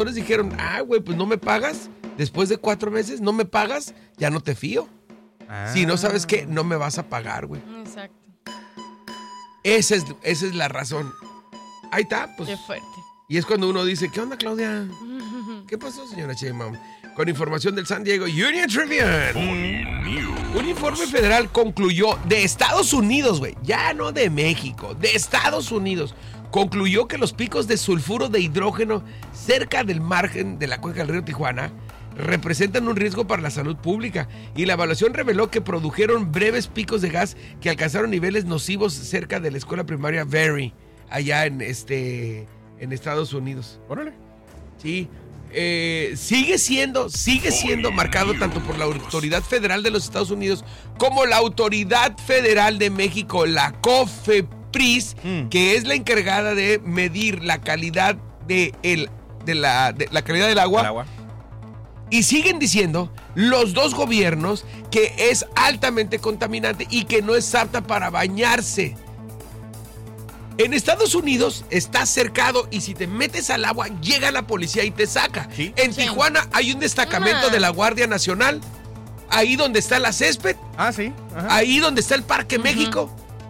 dijeron, güey, pues no me pagas. Después de 4 meses, no me pagas, ya no te fío. Si no sabes qué, no me vas a pagar, güey. Exacto. Esa es la razón. Ahí está, pues. Qué fuerte. Y es cuando uno dice, ¿qué onda, Claudia? ¿Qué pasó, señora Sheinbaum? Con información del San Diego Union Tribune. Un informe federal concluyó de Estados Unidos, güey, ya no de México, de Estados Unidos, concluyó que los picos de sulfuro de hidrógeno cerca del margen de la cuenca del río Tijuana representan un riesgo para la salud pública, y la evaluación reveló que produjeron breves picos de gas que alcanzaron niveles nocivos cerca de la escuela primaria Berry, allá en Estados Unidos. Órale. Sí. Sigue siendo marcado tanto por la Autoridad Federal de los Estados Unidos como la Autoridad Federal de México, la COFEPRIS, que es la encargada de medir la calidad de la calidad del agua. El agua. Y siguen diciendo los dos gobiernos que es altamente contaminante y que no es apta para bañarse. En Estados Unidos está cercado y si te metes al agua llega la policía y te saca. ¿Sí? En Tijuana hay un destacamento de la Guardia Nacional, ahí donde está la césped. Sí. Ajá. Ahí donde está el Parque México.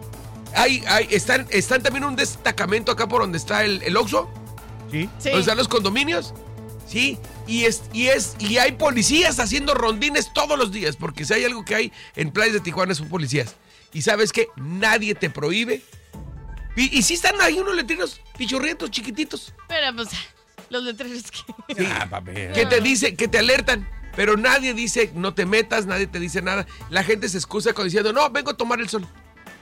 Están también un destacamento acá por donde está el Oxxo. Sí. Donde están los condominios. Sí. Y hay policías haciendo rondines todos los días, porque si hay algo que hay en playas de Tijuana son policías. Y sabes que nadie te prohíbe. Y sí están ahí unos letreros pichurrientos, chiquititos. Pero pues, los letreros que... Sí, que te dice, que te alertan. Pero nadie dice, no te metas, nadie te dice nada. La gente se excusa diciendo, no, vengo a tomar el sol.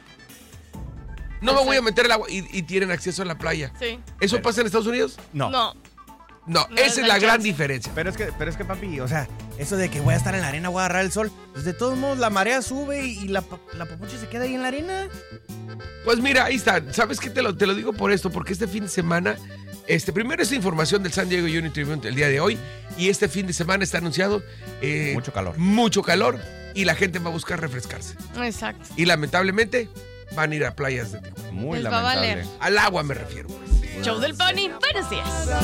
No me voy a meter al agua. Y tienen acceso a la playa. Sí. ¿Eso pasa en Estados Unidos? No. No, esa es la gran diferencia. Pero es que, papi, o sea, eso de que voy a estar en la arena, voy a agarrar el sol, pues de todos modos la marea sube y la papucha se queda ahí en la arena. Pues mira, ahí está. ¿Sabes qué? Te lo digo por esto, porque este fin de semana, primero esta información del San Diego Union Tribune el día de hoy, y este fin de semana está anunciado mucho calor, y la gente va a buscar refrescarse. Exacto. Y lamentablemente van a ir a playas de Tijuana. Muy Les va a lamentable. valer. Al agua me refiero. Show del Pony, buenos días.